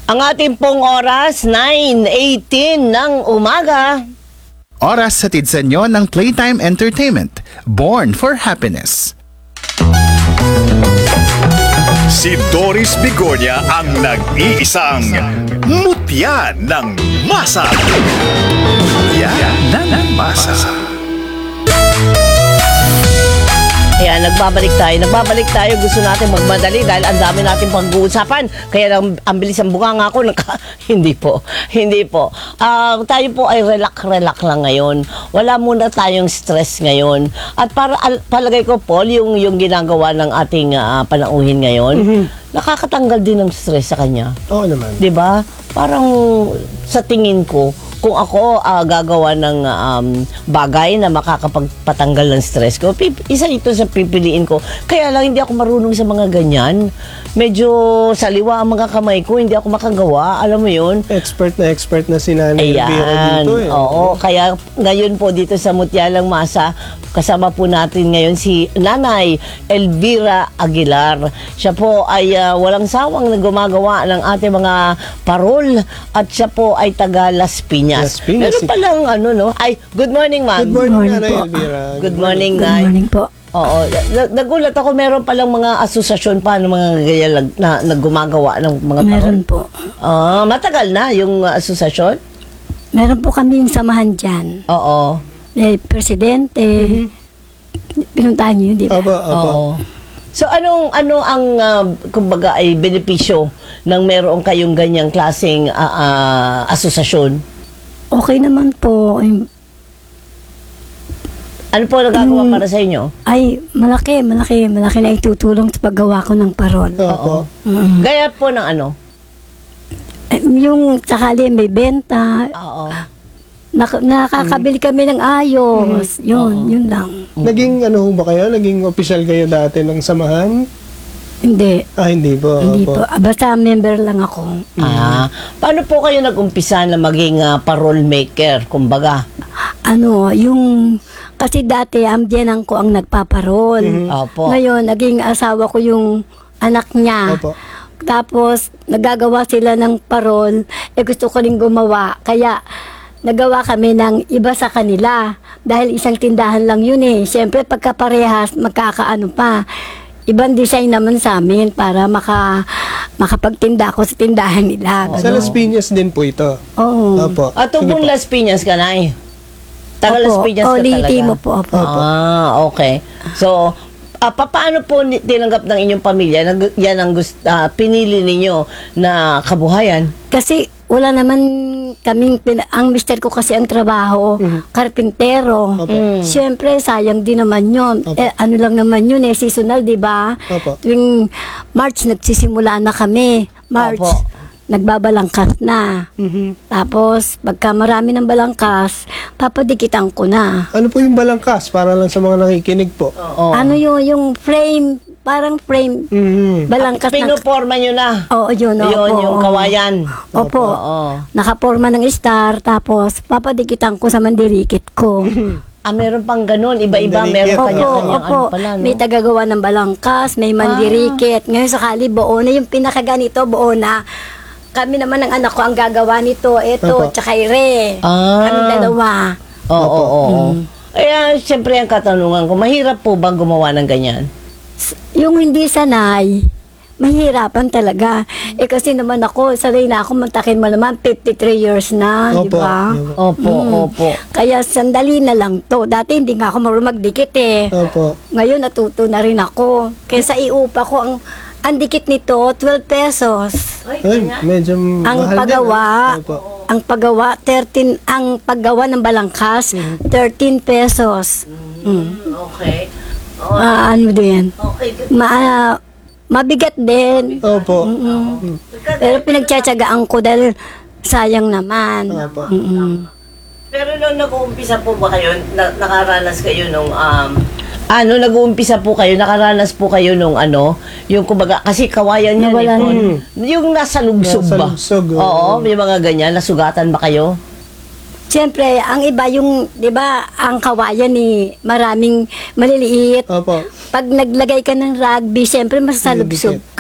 Ang ating pong oras, 9:18 ng umaga. Oras hatid sa inyo ng Playtime Entertainment, Born for Happiness. Si Doris Bigornia ang nag-iisang mutya ng masa. Mutya ng masa. Ayan, nagbabalik tayo. Gusto natin magmadali dahil ang dami natin pag-uusapan. Kaya ang bilis ang bunga nga ako. Hindi po. Tayo po ay relax lang ngayon. Wala muna tayong stress ngayon. At para palagay ko, Paul, yung ginagawa ng ating panauhin ngayon, nakakatanggal din ng stress sa kanya. Oo naman. 'Di ba? Parang sa tingin ko, kung ako gagawa ng bagay na makakapagpatanggal ng stress ko, isa ito sa pipiliin ko. Kaya lang hindi ako marunong sa mga ganyan. Medyo saliwa ang mga kamay ko, hindi ako makagawa. Alam mo yun? Expert na si Nanay Elvira dito eh. Oo, kaya ngayon po dito sa Mutyalang Masa, kasama po natin ngayon si Nanay Elvira Aguilar. Siya po ay walang sawang na gumagawa ng ating mga parol at siya po ay taga Las Piñas. Las Piñas. Meron palang Ay, good morning, ma'am. Good morning, Morning Nanay po. Elvira. Good morning, Good Nay. morning po. Oo, nagulat ako, meron palang mga asosasyon pa ng mga ganyan na gumagawa ng mga parol. Meron po. Matagal na yung asosasyon? Meron po kami yung samahan dyan. Oo. Presidente. Pinuntahan niyo, di ba? Opo. Oo. So ano ang kumbaga ay benepisyo ng meron kayong ganyang klaseng asosasyon? Okay naman po. Ano po nagagawa para sa inyo? Ay, malaki na itutulong sa paggawa ko ng parol. Opo. Gaya po ng ano? Yung sakali may benta, Oo. nakakabili kami ng ayos. Yun lang. Naging ano ho ba kayo? Naging official kayo dati ng samahan? Hindi. Hindi po. Hindi Opo. po. Basta member lang ako. Paano po kayo nag-umpisa na maging parol maker, kumbaga? Kasi dati ambiyanan ko ang nagpaparol. Opo. Ngayon, naging asawa ko yung anak niya. Opo. Tapos, nagagawa sila ng parol. Gusto ko rin gumawa. Kaya, nagawa kami ng iba sa kanila. Dahil isang tindahan lang yun eh. Siyempre, pagkaparehas, magkakaano pa. Ibang design naman sa amin para makapagtinda ako sa tindahan nila. Sa Las Piñas din po ito. Oo. Opo. At Sige tubong po. Las Piñas ka na eh. Taga Las Piñas ka talaga. Liti mo po. Opo. Okay. So, paano po tinanggap ng inyong pamilya? Yan ang pinili ninyo na kabuhayan? Kasi wala naman ang mister ko kasi ang trabaho, karpintero. Siyempre, sayang din naman yun. Opo. Ano lang naman yun seasonal, di ba? Opo. Tuwing March, nagsisimula na kami. March, Opo. nagbabalangkas na. Tapos, pagka marami ng balangkas, papadikitan ko na. Ano po yung balangkas? Para lang sa mga nakikinig po. Oo. Ano yung frame, parang frame, balangkas na. Pinuporma nyo na. Oo, yun. Yun, opo, yung oo. kawayan. Opo. Oo. Nakaporma ng star, tapos papadikitan ko sa mandirikit ko. Meron pang ganun. Iba-iba. Meron Opo, kanya-kanya. Ano pala, no? May tagagawa ng balangkas, may mandirikit. Ngayon sakali, buo na yung pinakaganito, buo na. Kami naman ng anak ko ang gagawa nito, Opo. tsaka ire. Ah. Kami dalawa. Oo. Kaya, siyempre, ang katanungan ko, mahirap po bang gumawa ng ganyan? Yung hindi sanay, mahirapan talaga. Kasi naman ako, sanay na ako, mantakin mo naman, 53 years na, di Opo. ba? Opo. Kaya sandali na lang to. Dati hindi nga ako marunong magdikit Opo. Ngayon natuto na rin ako. Kaya sa iupa ko, ang dikit nito, 12 pesos. Ay, medyo Ang mahal paggawa, din. Opo. ang paggawa, 13, ang paggawa ng balangkas, 13 pesos. Okay. Ano din? Okay. Mabigat din. Opo. Pero pinagtsatsagaan ko dahil sayang naman. Opo. Pero nung nag-uumpisa po ba kayo, nakaranas kayo nung nag-uumpisa po kayo, nakaranas po kayo nung yung kumbaga, kasi kawayan yan Nawala eh. na. Yung nasa lugsog ba? Nasa lugsog, Oo, may mga ganyan, nasugatan ba kayo? Siyempre, ang iba yung, di ba, ang kawayan maraming maliliit. Opo. Pag naglagay ka ng rugby, siyempre masasalubsob